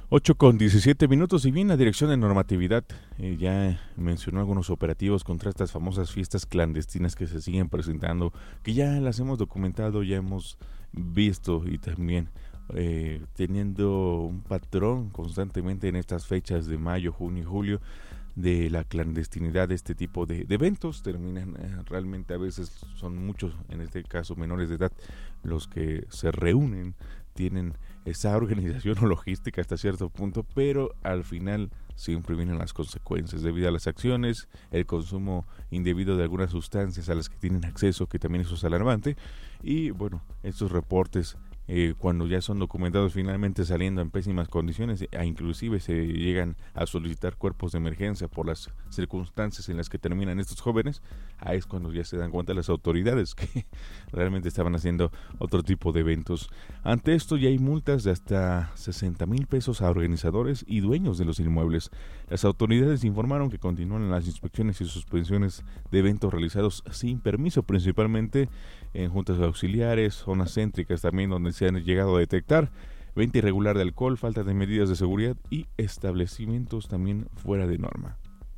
8:17 y bien, la Dirección de Normatividad ya mencionó algunos operativos contra estas famosas fiestas clandestinas que se siguen presentando, que ya las hemos documentado, ya hemos visto y también teniendo un patrón constantemente en estas fechas de mayo, junio y julio de la clandestinidad de este tipo de eventos. Terminan realmente, a veces son muchos, en este caso menores de edad, los que se reúnen, tienen esa organización o logística hasta cierto punto, pero al final siempre vienen las consecuencias debido a las acciones, el consumo indebido de algunas sustancias a las que tienen acceso, que también eso es alarmante. Y bueno, estos reportes, cuando ya son documentados, finalmente saliendo en pésimas condiciones, inclusive se llegan a solicitar cuerpos de emergencia por las circunstancias en las que terminan estos jóvenes. Ahí es cuando ya se dan cuenta las autoridades que realmente estaban haciendo otro tipo de eventos. Ante esto ya hay multas de hasta 60,000 pesos a organizadores y dueños de los inmuebles. Las autoridades informaron que continúan las inspecciones y suspensiones de eventos realizados sin permiso, principalmente en juntas auxiliares, zonas céntricas también, donde se han llegado a detectar venta irregular de alcohol, falta de medidas de seguridad y establecimientos también fuera de norma.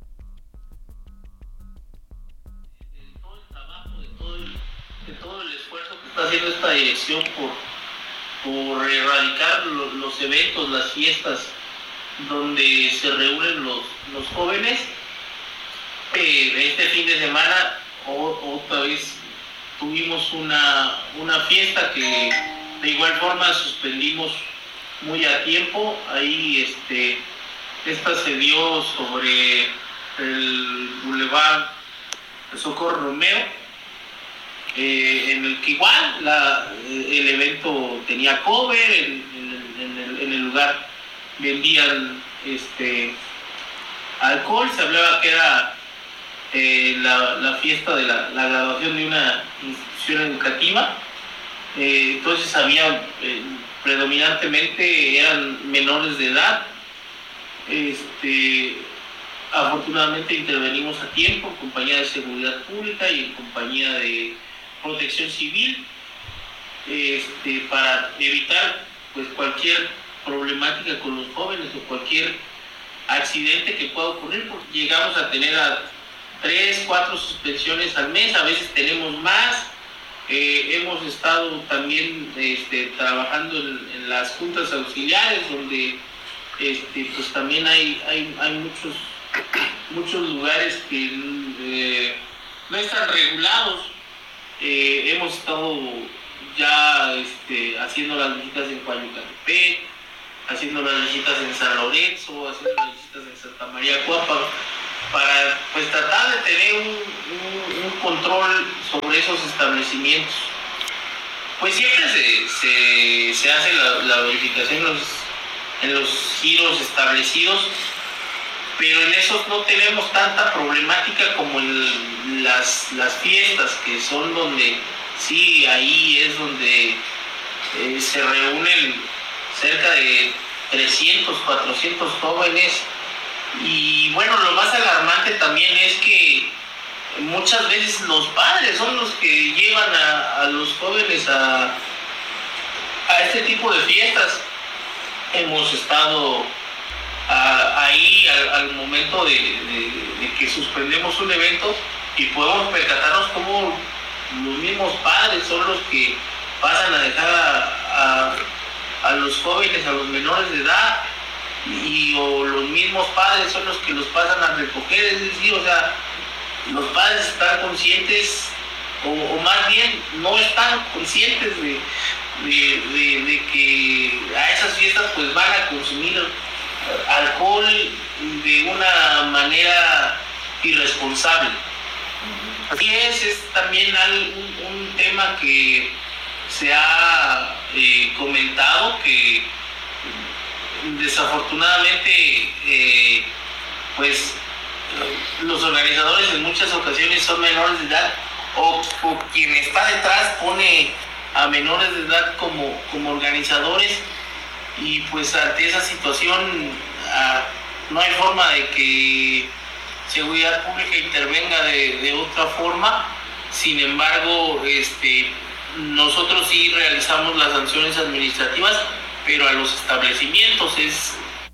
De todo el esfuerzo que está haciendo esta dirección por erradicar los eventos, las fiestas donde se reúnen los jóvenes. Este fin de semana otra vez tuvimos una fiesta que de igual forma suspendimos muy a tiempo. Ahí esta se dio sobre el Boulevard Socorro Romeo, en el que igual el evento tenía cover, en el lugar vendían alcohol. Se hablaba que era la fiesta de la graduación de una institución educativa. Entonces había predominantemente eran menores de edad. Afortunadamente intervenimos a tiempo en compañía de seguridad pública y en compañía de protección civil, para evitar pues cualquier problemática con los jóvenes o cualquier accidente que pueda ocurrir, porque llegamos a tener a 3, 4 suspensiones al mes, a veces tenemos más. Hemos estado también trabajando en las juntas auxiliares, donde pues también hay muchos lugares que no están regulados. Hemos estado ya haciendo las visitas en Coayucatepec, haciendo las visitas en San Lorenzo, haciendo las visitas en Santa María Cuapa, para pues tratar de tener un control sobre esos establecimientos. Pues siempre se hace la verificación en los giros establecidos, pero en esos no tenemos tanta problemática como en las fiestas, que son donde sí, ahí es donde se reúnen cerca de 300, 400 jóvenes. Y bueno, lo más alarmante también es que muchas veces los padres son los que llevan a los jóvenes a este tipo de fiestas. Hemos estado ahí al momento de que suspendemos un evento y podemos percatarnos cómo los mismos padres son los que pasan a dejar a los jóvenes, a los menores de edad, o los mismos padres son los que los pasan a recoger. Es decir, o sea, los padres están conscientes, o más bien no están conscientes de que a esas fiestas pues van a consumir alcohol de una manera irresponsable. Así es también un tema que se ha comentado, que desafortunadamente pues los organizadores en muchas ocasiones son menores de edad, o quien está detrás pone a menores de edad como organizadores, y pues ante esa situación no hay forma de que seguridad pública intervenga de otra forma. Sin embargo, nosotros sí realizamos las sanciones administrativas, pero a los establecimientos. Es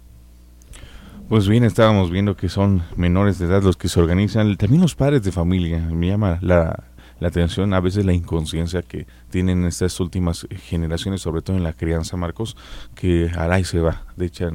Pues bien, estábamos viendo que son menores de edad los que se organizan, también los padres de familia. Me llama la atención a veces la inconsciencia que tienen estas últimas generaciones, sobre todo en la crianza, Marcos, que alá y se va, de hecho,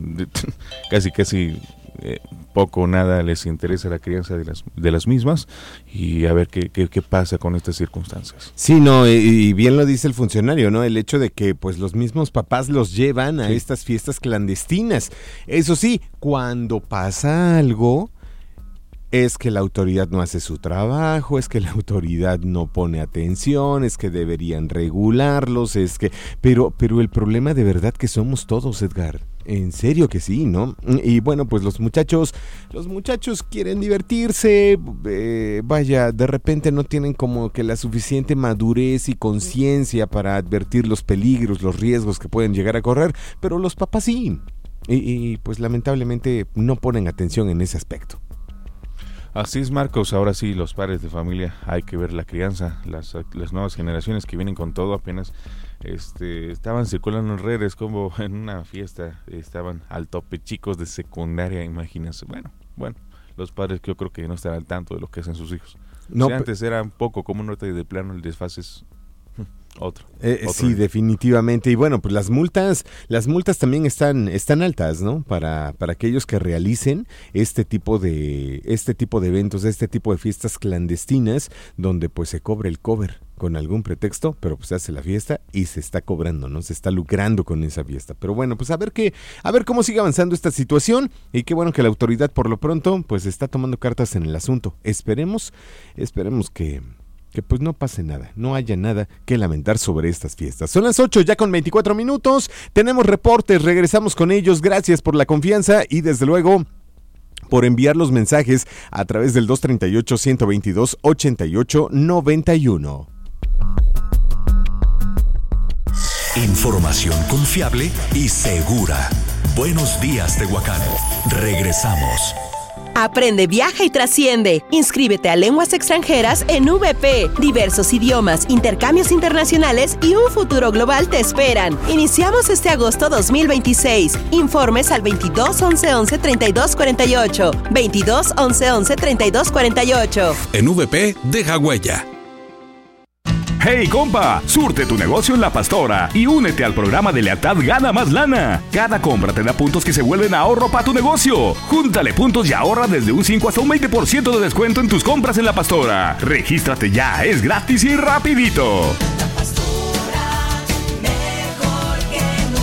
casi poco o nada les interesa la crianza de las mismas, y a ver qué pasa con estas circunstancias. Sí, no, y bien lo dice el funcionario, ¿no? El hecho de que pues los mismos papás los llevan a estas fiestas clandestinas. Eso sí, cuando pasa algo, es que la autoridad no hace su trabajo, es que la autoridad no pone atención, es que deberían regularlos, pero el problema de verdad que somos todos, Edgar. En serio que sí, ¿no? Y bueno, pues los muchachos quieren divertirse, vaya, de repente no tienen como que la suficiente madurez y conciencia para advertir los peligros, los riesgos que pueden llegar a correr, pero los papás sí, y pues lamentablemente no ponen atención en ese aspecto. Así es, Marcos. Ahora sí, los padres de familia, hay que ver la crianza, las nuevas generaciones que vienen con todo. Apenas estaban circulando en redes como en una fiesta estaban al tope chicos de secundaria, imagínense. Bueno, los padres que yo creo que no están al tanto de lo que hacen sus hijos. No, antes era un poco como un norte de plano, el desfase es otro. Sí, definitivamente. Y bueno, pues las multas también están altas, ¿no? Para aquellos que realicen este tipo de eventos, este tipo de fiestas clandestinas, donde pues se cobra el cover con algún pretexto, pero pues se hace la fiesta y se está cobrando, ¿no? Se está lucrando con esa fiesta. Pero bueno, pues a ver cómo sigue avanzando esta situación, y qué bueno que la autoridad por lo pronto pues está tomando cartas en el asunto. Esperemos que pues no pase nada, no haya nada que lamentar sobre estas fiestas. Son las 8 ya con 24 minutos, tenemos reportes, regresamos con ellos. Gracias por la confianza y desde luego por enviar los mensajes a través del 238-122-8891. Información confiable y segura. Buenos días, Tehuacán. Regresamos. Aprende, viaja y trasciende. Inscríbete a lenguas extranjeras en VP. Diversos idiomas, intercambios internacionales y un futuro global te esperan. Iniciamos este agosto 2026. Informes al 22 11 11 32 48. 22 11 11 32 48. En VP, deja huella. ¡Hey, compa! Surte tu negocio en La Pastora y únete al programa de lealtad Gana Más Lana. Cada compra te da puntos que se vuelven ahorro para tu negocio. Júntale puntos y ahorra desde un 5 hasta un 20% de descuento en tus compras en La Pastora. Regístrate ya, es gratis y rapidito. La Pastora, mejor que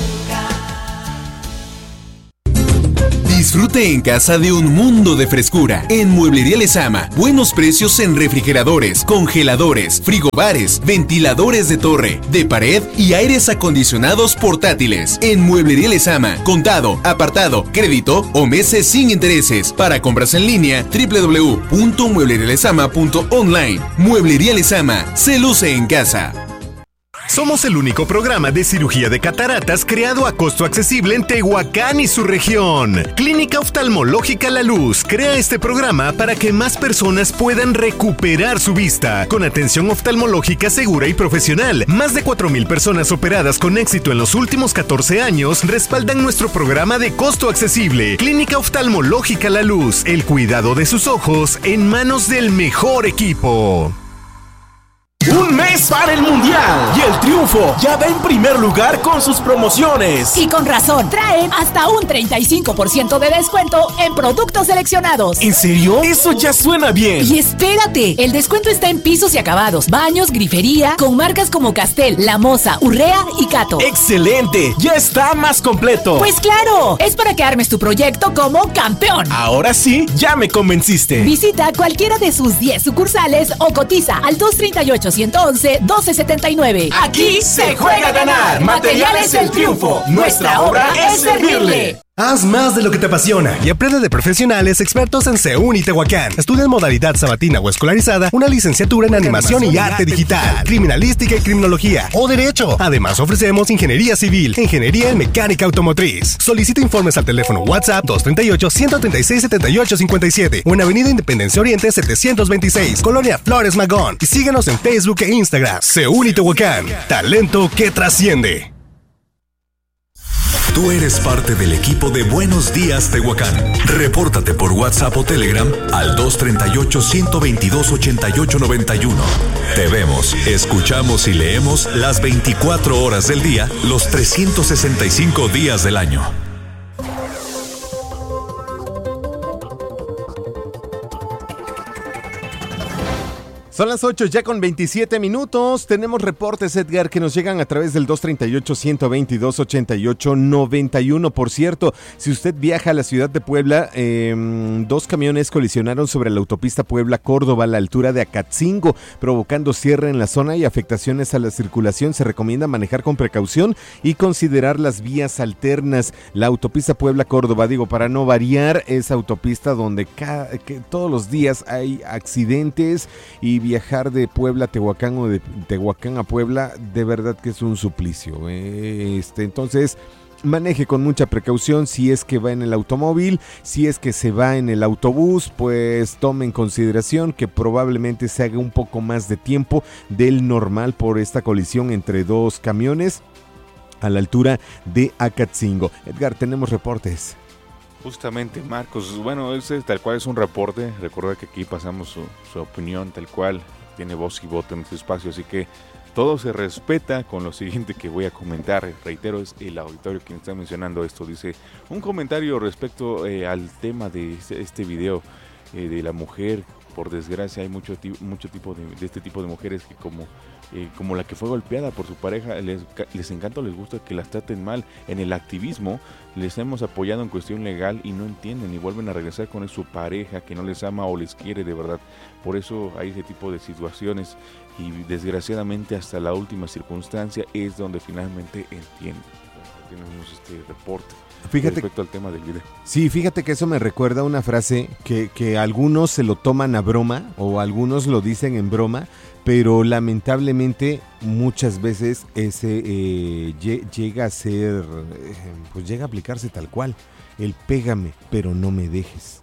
nunca. Disfrute en casa de un mundo de frescura. En Mueblería Lezama, buenos precios en refrigeradores, congeladores, frigobares, ventiladores de torre, de pared y aires acondicionados portátiles. En Mueblería Lezama, contado, apartado, crédito o meses sin intereses. Para compras en línea, www.mueblerialezama.online. Mueblería Lezama, se luce en casa. Somos el único programa de cirugía de cataratas creado a costo accesible en Tehuacán y su región. Clínica Oftalmológica La Luz crea este programa para que más personas puedan recuperar su vista, con atención oftalmológica segura y profesional. Más de 4,000 personas operadas con éxito en los últimos 14 años respaldan nuestro programa de costo accesible. Clínica Oftalmológica La Luz, el cuidado de sus ojos en manos del mejor equipo. Un mes para el Mundial y el Triunfo ya va en primer lugar con sus promociones. Y con razón, traen hasta un 35% de descuento en productos seleccionados. ¿En serio? Eso ya suena bien. Y espérate, el descuento está en pisos y acabados, baños, grifería, con marcas como Castel, La Moza, Urrea y Cato. ¡Excelente! Ya está más completo. Pues claro, es para que armes tu proyecto como campeón. Ahora sí, ya me convenciste. Visita cualquiera de sus 10 sucursales o cotiza al 238-111-1279. Aquí se juega a ganar. Materiales El Triunfo. Nuestra obra es servirle. Haz más de lo que te apasiona y aprende de profesionales expertos en CEUN y Tehuacán. Estudia en modalidad sabatina o escolarizada una licenciatura en animación y arte digital, criminalística y criminología o derecho. Además ofrecemos ingeniería civil, ingeniería en mecánica automotriz. Solicita informes al teléfono WhatsApp 238-136-7857 o en Avenida Independencia Oriente 726, Colonia Flores Magón. Y síguenos en Facebook e Instagram. CEUN y Tehuacán. Talento que trasciende. Tú eres parte del equipo de Buenos Días Tehuacán. Repórtate por WhatsApp o Telegram al 238-122-8891. Te vemos, escuchamos y leemos las 24 horas del día, los 365 días del año. Son las 8 ya con 27 minutos. Tenemos reportes, Edgar, que nos llegan a través del 238-122-8891. Por cierto, si usted viaja a la ciudad de Puebla, 2 camiones colisionaron sobre la autopista Puebla-Córdoba a la altura de Acatzingo, provocando cierre en la zona y afectaciones a la circulación. Se recomienda manejar con precaución y considerar las vías alternas. La autopista Puebla-Córdoba, para no variar, es autopista donde todos los días hay accidentes, y viajar de Puebla a Tehuacán o de Tehuacán a Puebla, de verdad que es un suplicio. Entonces, maneje con mucha precaución. Si es que va en el automóvil, si es que se va en el autobús, pues tome en consideración que probablemente se haga un poco más de tiempo del normal por esta colisión entre 2 camiones a la altura de Acatzingo. Edgar, tenemos reportes. Justamente, Marcos, bueno, ese tal cual es un reporte. Recuerda que aquí pasamos su opinión tal cual, tiene voz y voto en este espacio, así que todo se respeta. Con lo siguiente que voy a comentar, reitero, es el auditorio quien está mencionando esto. Dice un comentario respecto al tema de este video de la mujer. Por desgracia hay mucho tipo de este tipo de mujeres que como la que fue golpeada por su pareja, les encanta o les gusta que las traten mal. En el activismo les hemos apoyado en cuestión legal y no entienden y vuelven a regresar con su pareja que no les ama o les quiere de verdad. Por eso hay ese tipo de situaciones y desgraciadamente hasta la última circunstancia es donde finalmente entienden. Tenemos este reporte. Fíjate, respecto al tema del video. Sí, fíjate que eso me recuerda a una frase que algunos se lo toman a broma o algunos lo dicen en broma, pero lamentablemente muchas veces ese llega a ser, pues llega a aplicarse tal cual, el pégame pero no me dejes.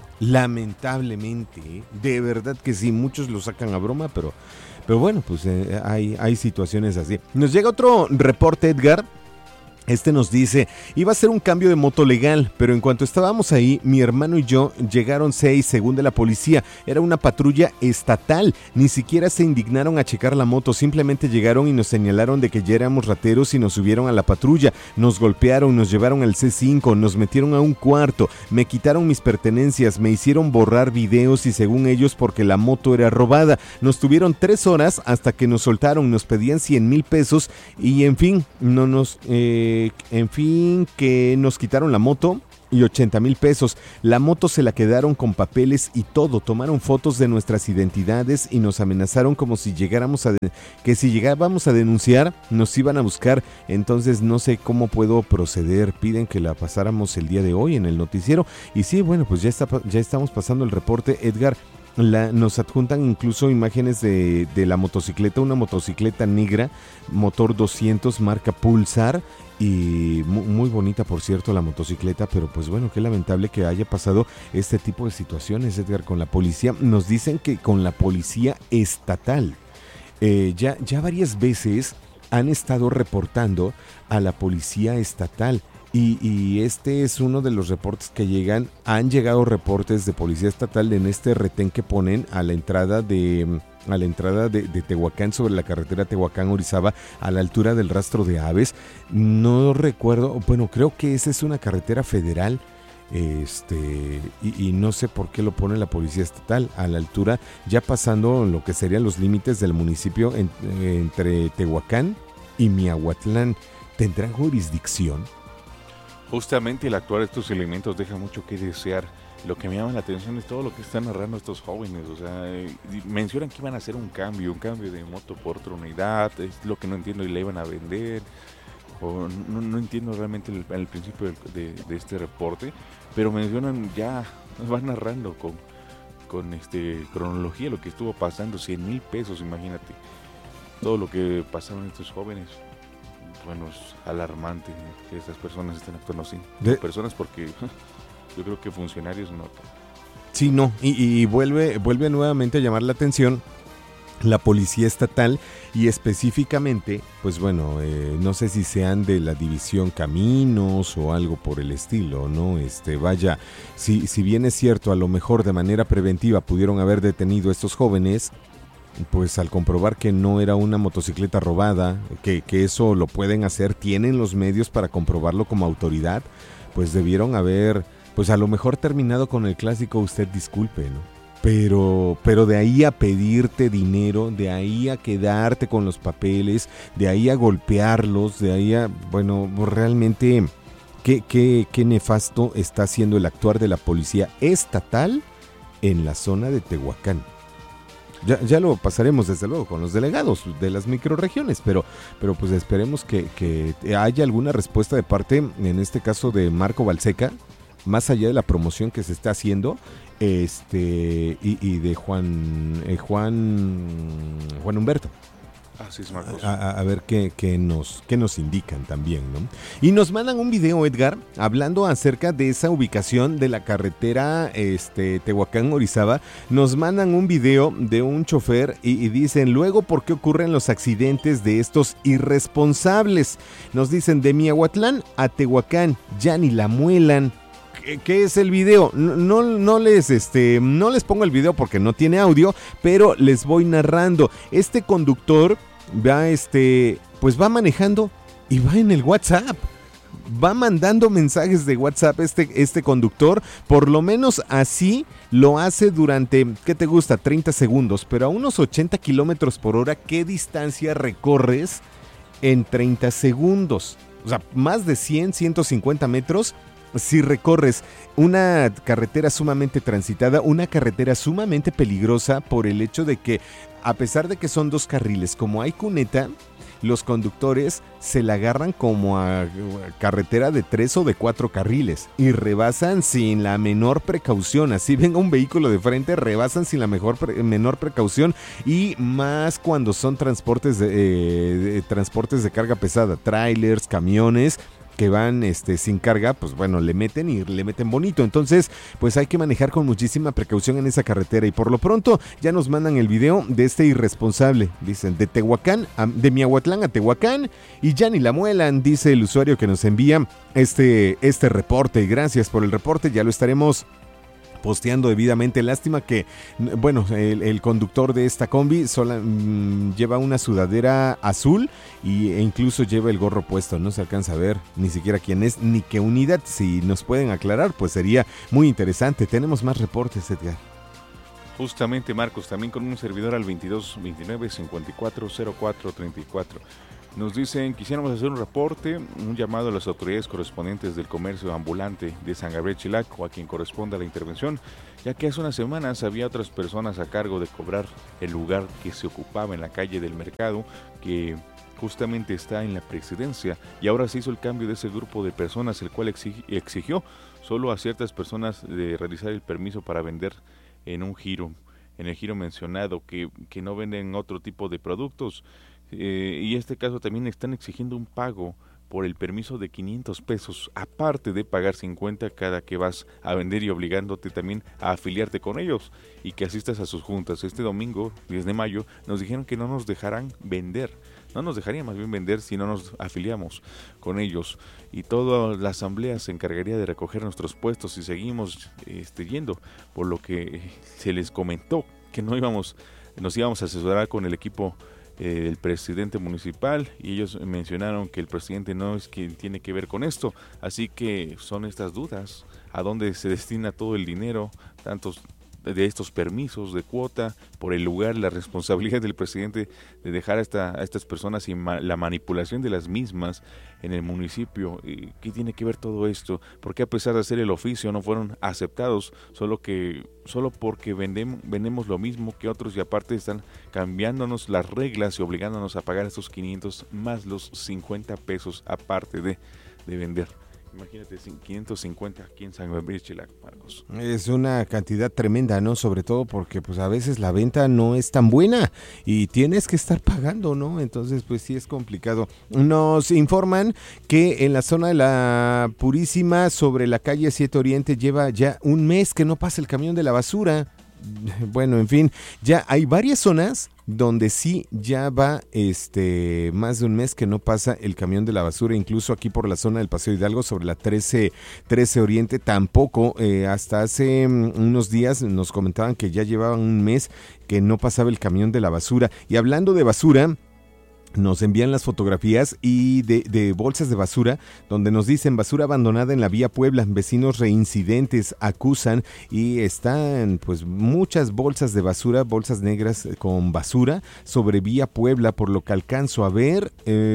Lamentablemente, de verdad que sí, muchos lo sacan a broma, pero bueno, pues hay situaciones así. Nos llega otro reporte, Edgar. Este nos dice, iba a ser un cambio de moto legal, pero en cuanto estábamos ahí, mi hermano y yo, llegaron 6 según de la policía. Era una patrulla estatal, ni siquiera se indignaron a checar la moto, simplemente llegaron y nos señalaron de que ya éramos rateros y nos subieron a la patrulla. Nos golpearon, nos llevaron al C5, nos metieron a un cuarto, me quitaron mis pertenencias, me hicieron borrar videos y según ellos porque la moto era robada. Nos tuvieron 3 horas hasta que nos soltaron, nos pedían 100,000 pesos y en fin, que nos quitaron la moto y 80,000 pesos. La moto se la quedaron con papeles y todo. Tomaron fotos de nuestras identidades y nos amenazaron como si llegábamos que si llegábamos a denunciar nos iban a buscar. Entonces no sé cómo puedo proceder. Piden que la pasáramos el día de hoy en el noticiero. Y sí, bueno, pues ya estamos pasando el reporte, Edgar. Nos adjuntan incluso imágenes de la motocicleta, una motocicleta negra, motor 200, marca Pulsar, y muy bonita, por cierto, la motocicleta, pero pues bueno, qué lamentable que haya pasado este tipo de situaciones, Edgar, con la policía. Nos dicen que con la policía estatal, ya varias veces han estado reportando a la policía estatal. Y este es uno de los reportes que llegan. Han llegado reportes de policía estatal en este retén que ponen a la entrada de Tehuacán, sobre la carretera Tehuacán-Orizaba, a la altura del rastro de aves. No recuerdo, bueno, creo que esa es una carretera federal. Y no sé por qué lo pone la policía estatal a la altura, ya pasando lo que serían los límites del municipio entre Tehuacán y Miahuatlán. ¿Tendrán jurisdicción? Justamente el actuar de estos elementos deja mucho que desear. Lo que me llama la atención es todo lo que están narrando estos jóvenes. O sea, mencionan que iban a hacer un cambio de moto por otra unidad. Es lo que no entiendo, y la iban a vender. O no entiendo realmente el principio de este reporte. Pero mencionan, ya van narrando con cronología lo que estuvo pasando. 100,000 pesos, imagínate. Todo lo que pasaron estos jóvenes. Bueno, es alarmante que estas personas estén actuando así. Personas, porque yo creo que funcionarios no. Sí, no, y vuelve nuevamente a llamar la atención la policía estatal y específicamente, pues bueno, no sé si sean de la división Caminos o algo por el estilo, ¿no? Vaya, si bien es cierto, a lo mejor de manera preventiva pudieron haber detenido a estos jóvenes, pues al comprobar que no era una motocicleta robada, que eso lo pueden hacer, tienen los medios para comprobarlo como autoridad, pues debieron haber, pues a lo mejor terminado con el clásico usted disculpe, ¿no? Pero de ahí a pedirte dinero, de ahí a quedarte con los papeles, de ahí a golpearlos, de ahí a, bueno, realmente, qué nefasto está haciendo el actuar de la policía estatal en la zona de Tehuacán. Ya lo pasaremos desde luego con los delegados de las microrregiones, pero pues esperemos que haya alguna respuesta de parte, en este caso de Marco Balseca, más allá de la promoción que se está haciendo, y de Juan Humberto. Así es, Marcos. A ver qué nos indican también, ¿no? Y nos mandan un video, Edgar, hablando acerca de esa ubicación de la carretera Tehuacán-Orizaba. Nos mandan un video de un chofer y dicen, luego, ¿por qué ocurren los accidentes de estos irresponsables? Nos dicen, de Miahuatlán a Tehuacán, ya ni la muelan. ¿Qué es el video? No les pongo el video porque no tiene audio, pero les voy narrando. Este conductor va manejando y va en el WhatsApp. Va mandando mensajes de WhatsApp este conductor, por lo menos así lo hace durante, ¿qué te gusta? 30 segundos, pero a unos 80 kilómetros por hora, ¿qué distancia recorres en 30 segundos? O sea, más de 150 metros. Si recorres una carretera sumamente transitada, una carretera sumamente peligrosa por el hecho de que, a pesar de que son 2 carriles, como hay cuneta, los conductores se la agarran como a carretera de 3 o de 4 carriles y rebasan sin la menor precaución. Así venga un vehículo de frente, rebasan sin la menor precaución, y más cuando son transportes de carga pesada, trailers, camiones que van sin carga, pues bueno, le meten bonito. Entonces, pues hay que manejar con muchísima precaución en esa carretera. Y por lo pronto, ya nos mandan el video de este irresponsable. Dicen, de Miahuatlán a Tehuacán, y ya ni la muelan, dice el usuario que nos envía este reporte. Gracias por el reporte, ya lo estaremos posteando debidamente. Lástima que, bueno, el conductor de esta combi lleva una sudadera azul e incluso lleva el gorro puesto. No se alcanza a ver ni siquiera quién es ni qué unidad. Si nos pueden aclarar, pues sería muy interesante. Tenemos más reportes, Edgar. Justamente, Marcos, también con un servidor al 2229-540434. Nos dicen, quisiéramos hacer un reporte, un llamado a las autoridades correspondientes del comercio ambulante de San Gabriel Chilac, o a quien corresponda la intervención, ya que hace unas semanas había otras personas a cargo de cobrar el lugar que se ocupaba en la calle del mercado, que justamente está en la presidencia, y ahora se hizo el cambio de ese grupo de personas, el cual exigió solo a ciertas personas de realizar el permiso para vender en el giro mencionado, que no venden otro tipo de productos. Y este caso también están exigiendo un pago por el permiso de 500 pesos, aparte de pagar 50 cada que vas a vender, y obligándote también a afiliarte con ellos y que asistas a sus juntas. Este domingo, 10 de mayo, nos dijeron que no nos dejarían vender si no nos afiliamos con ellos, y toda la asamblea se encargaría de recoger nuestros puestos si seguimos yendo, por lo que se les comentó que nos íbamos a asesorar con el equipo el presidente municipal, y ellos mencionaron que el presidente no es quien tiene que ver con esto, así que son estas dudas, a dónde se destina todo el dinero, tantos de estos permisos de cuota, por el lugar, la responsabilidad del presidente de dejar a estas personas y la manipulación de las mismas en el municipio. ¿Qué tiene que ver todo esto? Porque a pesar de hacer el oficio no fueron aceptados, solo porque vendemos lo mismo que otros, y aparte están cambiándonos las reglas y obligándonos a pagar estos 500 más los 50 pesos aparte de vender. Imagínate, 550 aquí en San Gabriel Chilac, Marcos. Es una cantidad tremenda, ¿no? Sobre todo porque pues a veces la venta no es tan buena y tienes que estar pagando, ¿no? Entonces pues sí es complicado. Nos informan que en la zona de la Purísima, sobre la calle 7 Oriente, lleva ya un mes que no pasa el camión de la basura. bueno, en fin, ya hay varias zonas donde sí ya va más de un mes que no pasa el camión de la basura, incluso aquí por la zona del Paseo Hidalgo sobre la 13 Oriente tampoco, hasta hace unos días nos comentaban que ya llevaban un mes que no pasaba el camión de la basura. Y hablando de basura, nos envían las fotografías y de bolsas de basura donde nos dicen basura abandonada en la vía Puebla, vecinos reincidentes acusan y están pues muchas bolsas de basura, bolsas negras con basura sobre vía Puebla, por lo que alcanzo a ver,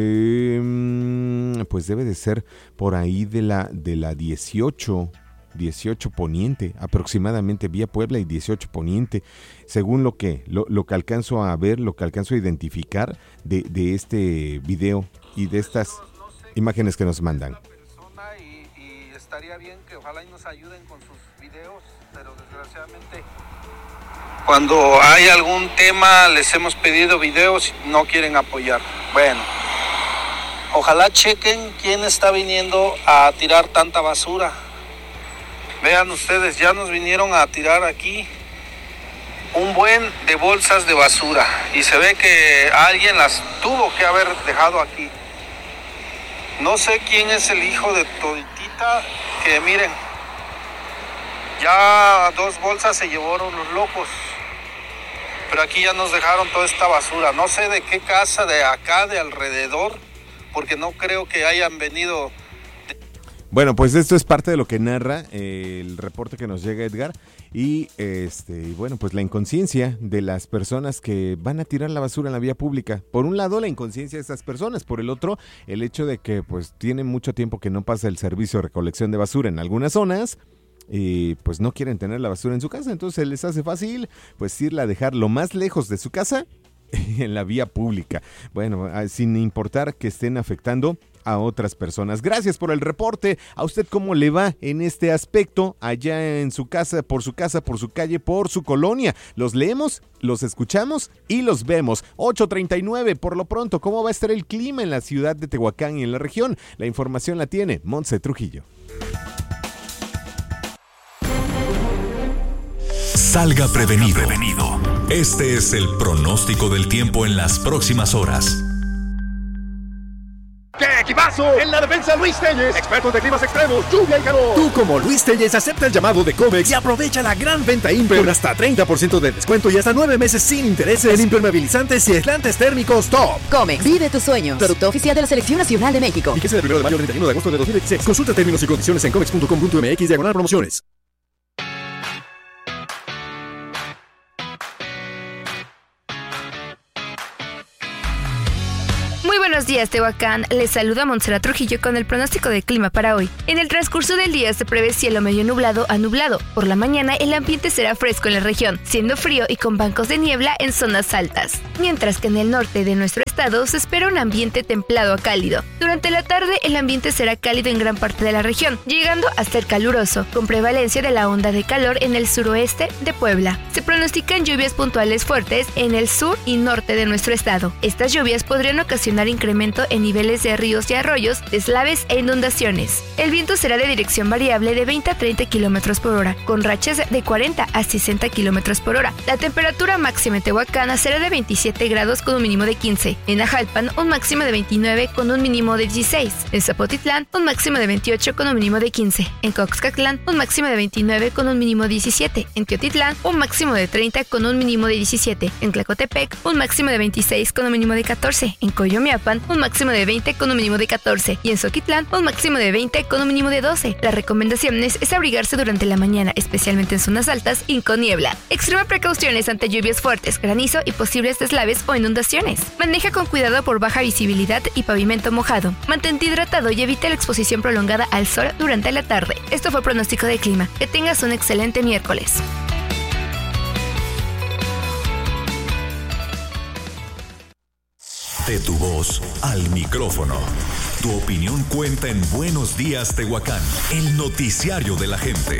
pues debe de ser por ahí de la 18 Poniente, aproximadamente vía Puebla y 18 Poniente, según lo que alcanzo a ver, lo que alcanzo a identificar de este video y de estas imágenes que nos mandan. Y estaría bien que ojalá y nos ayuden con sus videos, pero desgraciadamente cuando hay algún tema les hemos pedido videos y no quieren apoyar. Bueno, ojalá chequen quién está viniendo a tirar tanta basura. Vean ustedes, ya nos vinieron a tirar aquí un buen de bolsas de basura y se ve que alguien las tuvo que haber dejado aquí. No sé quién es el hijo de toditita, que miren, ya 2 bolsas se llevaron los locos, pero aquí ya nos dejaron toda esta basura. No sé de qué casa de acá, de alrededor, porque no creo que hayan venido. Bueno, pues esto es parte de lo que narra el reporte que nos llega, Edgar, y bueno, pues la inconsciencia de las personas que van a tirar la basura en la vía pública. Por un lado, la inconsciencia de estas personas, por el otro, el hecho de que pues tienen mucho tiempo que no pasa el servicio de recolección de basura en algunas zonas y pues no quieren tener la basura en su casa, entonces les hace fácil pues irla a dejar lo más lejos de su casa en la vía pública. Bueno, sin importar que estén afectando a otras personas. Gracias por el reporte. ¿A usted cómo le va en este aspecto allá en su casa, por su calle, por su colonia? Los leemos, los escuchamos y los vemos. 8:39 por lo pronto. ¿Cómo va a estar el clima en la ciudad de Tehuacán y en la región? La información la tiene Montse Trujillo. Salga prevenido. Este es el pronóstico del tiempo en las próximas horas. ¡Qué equipazo! En la defensa, Luis Telles, expertos de climas extremos, lluvia y calor. Tú, como Luis Telles, acepta el llamado de Comex y aprovecha la gran venta Imper con hasta 30% de descuento y hasta 9 meses sin intereses en impermeabilizantes y aislantes térmicos top. Comex, vive tus sueños. Producto oficial de la Selección Nacional de México. Fíjese del 1 de mayo al 31 de agosto de 2016. Consulta términos y condiciones en comex.com.mx/promociones. Muy buenos días, Tehuacán. Les saluda Montserrat Trujillo con el pronóstico del clima para hoy. En el transcurso del día se prevé cielo medio nublado a nublado. Por la mañana el ambiente será fresco en la región, siendo frío y con bancos de niebla en zonas altas. Mientras que en el norte de nuestro estado se espera un ambiente templado a cálido. Durante la tarde el ambiente será cálido en gran parte de la región, llegando a ser caluroso, con prevalencia de la onda de calor en el suroeste de Puebla. Se pronostican lluvias puntuales fuertes en el sur y norte de nuestro estado. Estas lluvias podrían ocasionar incremento en niveles de ríos y arroyos, deslaves e inundaciones. El viento será de dirección variable de 20 a 30 km por hora, con rachas de 40 a 60 km por hora. La temperatura máxima en Tehuacán será de 27 grados con un mínimo de 15. En Ajalpan, un máximo de 29 con un mínimo de 16. En Zapotitlán, un máximo de 28 con un mínimo de 15. En Coxcatlán, un máximo de 29 con un mínimo de 17. En Teotitlán, un máximo de 30 con un mínimo de 17. En Tlacotepec, un máximo de 26 con un mínimo de 14. En Coyomiapan, un máximo de 20 con un mínimo de 14. Y en Zoquitlán, un máximo de 20 con un mínimo de 12. La recomendación es abrigarse durante la mañana, especialmente en zonas altas y con niebla. Extrema precauciones ante lluvias fuertes, granizo y posibles deslaves o inundaciones. Maneja con cuidado por baja visibilidad y pavimento mojado. Mantente hidratado y evita la exposición prolongada al sol durante la tarde. Esto fue Pronóstico de Clima. Que tengas un excelente miércoles. De tu voz al micrófono. Tu opinión cuenta en Buenos Días, Tehuacán, el noticiario de la gente.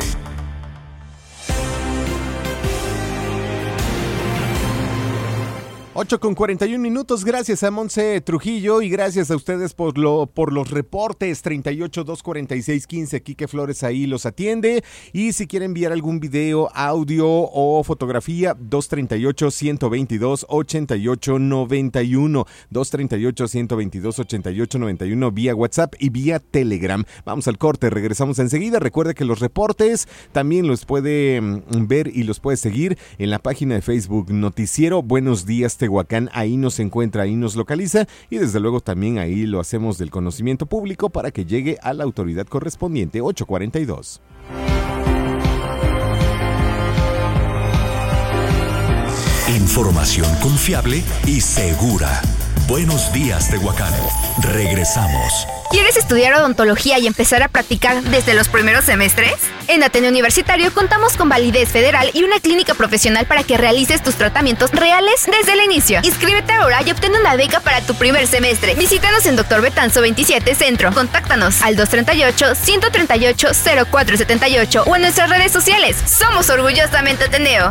8:41. Gracias a Monse Trujillo y gracias a ustedes por los reportes. 38-246-15. Quique Flores ahí los atiende. Y si quieren enviar algún video, audio o fotografía, 238-122-8891. 238-122-8891 vía WhatsApp y vía Telegram. Vamos al corte, regresamos enseguida. Recuerde que los reportes también los puede ver y los puede seguir en la página de Facebook Noticiero Buenos Días Tehuacán. Ahí nos encuentra, ahí nos localiza y desde luego también ahí lo hacemos del conocimiento público para que llegue a la autoridad correspondiente. 8:42. Información confiable y segura. Buenos días, Tehuacán. Regresamos. ¿Quieres estudiar odontología y empezar a practicar desde los primeros semestres? En Ateneo Universitario contamos con validez federal y una clínica profesional para que realices tus tratamientos reales desde el inicio. Inscríbete ahora y obtén una beca para tu primer semestre. Visítanos en Dr. Betanzo 27 Centro. Contáctanos al 238-138-0478 o en nuestras redes sociales. Somos orgullosamente Ateneo.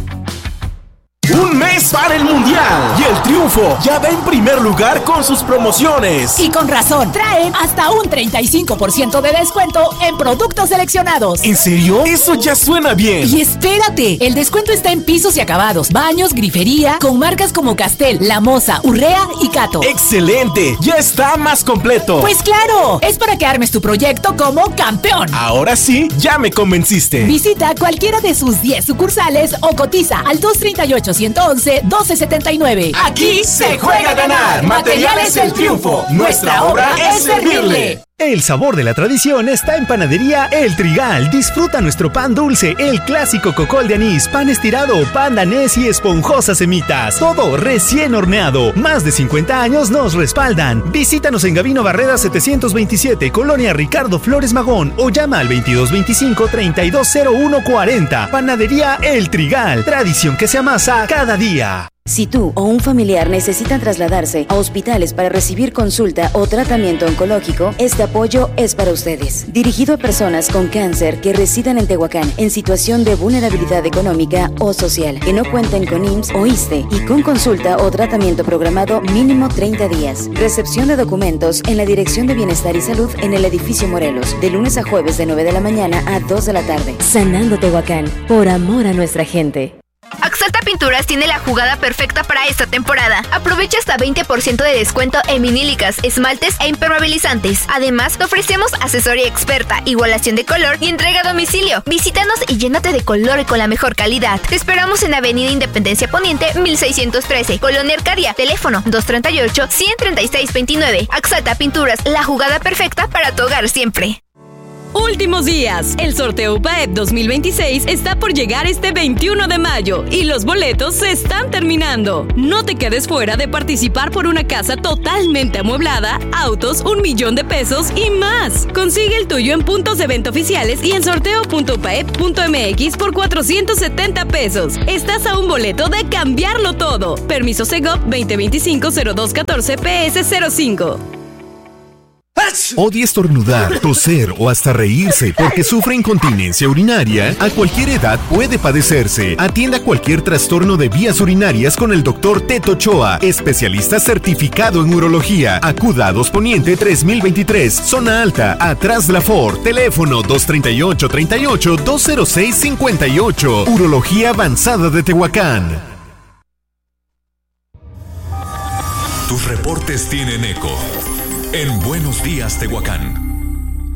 Un mes para el Mundial y el Triunfo ya va en primer lugar con sus promociones. Y con razón, traen hasta un 35% de descuento en productos seleccionados. ¿En serio? Eso ya suena bien. Y espérate, el descuento está en pisos y acabados, baños, grifería, con marcas como Castel, La Moza, Urrea y Cato. ¡Excelente! ¡Ya está más completo! Pues claro, es para que armes tu proyecto como campeón. Ahora sí, ya me convenciste. Visita cualquiera de sus 10 sucursales o cotiza al 238-111-1279. Aquí se juega a ganar. Materiales El Triunfo. Nuestra obra es servirle. El sabor de la tradición está en Panadería El Trigal. Disfruta nuestro pan dulce, el clásico cocol de anís, pan estirado, pan danés y esponjosas semitas. Todo recién horneado. Más de 50 años nos respaldan. Visítanos en Gabino Barreda 727, Colonia Ricardo Flores Magón, o llama al 2225-320140. Panadería El Trigal. Tradición que se amasa cada día. Si tú o un familiar necesitan trasladarse a hospitales para recibir consulta o tratamiento oncológico, este apoyo es para ustedes. Dirigido a personas con cáncer que residan en Tehuacán en situación de vulnerabilidad económica o social, que no cuenten con IMSS o ISSSTE y con consulta o tratamiento programado mínimo 30 días. Recepción de documentos en la Dirección de Bienestar y Salud en el edificio Morelos, de lunes a jueves de 9 de la mañana a 2 de la tarde. Sanando Tehuacán, por amor a nuestra gente. Axalta Pinturas tiene la jugada perfecta para esta temporada. Aprovecha hasta 20% de descuento en vinílicas, esmaltes e impermeabilizantes. Además, te ofrecemos asesoría experta, igualación de color y entrega a domicilio. Visítanos y llénate de color con la mejor calidad. Te esperamos en Avenida Independencia Poniente 1613, Colonia Arcadia. Teléfono 238-136-29. Axalta Pinturas, la jugada perfecta para tu hogar siempre. Últimos días. El sorteo UPAEP 2026 está por llegar este 21 de mayo y los boletos se están terminando. No te quedes fuera de participar por una casa totalmente amueblada, autos, 1 millón de pesos y más. Consigue el tuyo en puntos de venta oficiales y en sorteo.upaep.mx por 470 pesos. Estás a un boleto de cambiarlo todo. Permiso Segov 2025-0214 PS05. Odia estornudar, toser o hasta reírse porque sufre incontinencia urinaria. A cualquier edad puede padecerse. Atienda cualquier trastorno de vías urinarias con el Dr. Teto Ochoa, especialista certificado en urología. Acuda a 2 Poniente 3023, zona alta, atrás de la Ford. Teléfono 238-206-58. Urología Avanzada de Tehuacán. Tus reportes tienen eco en Buenos Días, Tehuacán.